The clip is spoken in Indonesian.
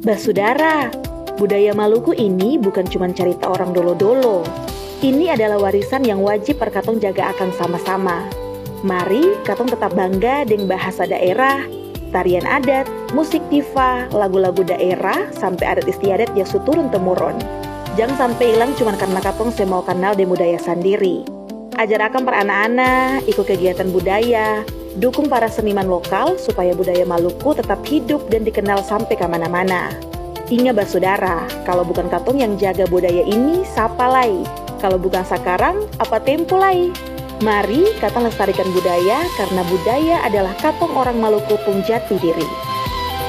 Basudara, budaya Maluku ini bukan cuma cerita orang dolo-dolo. Ini adalah warisan yang wajib perkatong jaga akan sama-sama. Mari katong tetap bangga dengan bahasa daerah, tarian adat, musik diva, lagu-lagu daerah, sampai adat istiadat yang turun-temurun. Jangan sampai hilang cuma karena katong semau kenal dengan budaya sendiri. Ajar akan para anak-anak, ikut kegiatan budaya, dukung para seniman lokal supaya budaya Maluku tetap hidup dan dikenal sampai kemana-mana. Ingat basudara, kalau bukan katong yang jaga budaya ini, siapa lagi? Kalau bukan sekarang, apa tempo lagi? Mari katong lestarikan budaya, karena budaya adalah katong orang Maluku pun jati diri.